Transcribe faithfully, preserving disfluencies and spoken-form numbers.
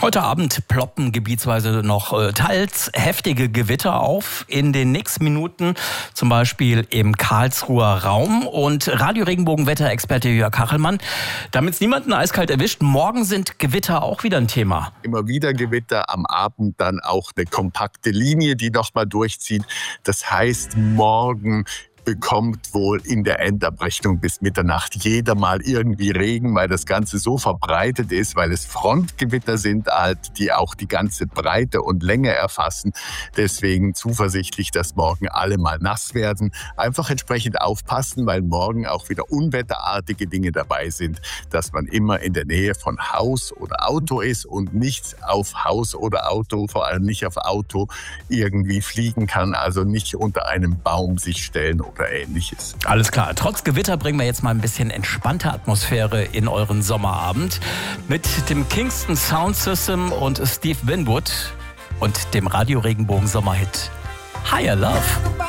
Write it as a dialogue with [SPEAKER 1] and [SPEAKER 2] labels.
[SPEAKER 1] Heute Abend ploppen gebietsweise noch äh, teils heftige Gewitter auf. In den nächsten Minuten zum Beispiel im Karlsruher Raum. Und Radio-Regenbogen-Wetterexperte Jörg Kachelmann. Damit es niemanden eiskalt erwischt, morgen sind Gewitter auch wieder ein Thema.
[SPEAKER 2] Immer wieder Gewitter, am Abend dann auch eine kompakte Linie, die noch mal durchzieht. Das heißt, morgen bekommt wohl in der Endabrechnung bis Mitternacht jeder mal irgendwie Regen, weil das Ganze so verbreitet ist, weil es Frontgewitter sind, halt, die auch die ganze Breite und Länge erfassen. Deswegen zuversichtlich, dass morgen alle mal nass werden. Einfach entsprechend aufpassen, weil morgen auch wieder unwetterartige Dinge dabei sind, dass man immer in der Nähe von Haus oder Auto ist und nicht auf Haus oder Auto, vor allem nicht auf Auto, irgendwie fliegen kann, also nicht unter einem Baum sich stellen oder Ähnliches.
[SPEAKER 1] Alles klar. Trotz Gewitter bringen wir jetzt mal ein bisschen entspannte Atmosphäre in euren Sommerabend mit dem Kingston Sound System und Steve Winwood und dem Radio-Regenbogen Sommerhit Higher Love.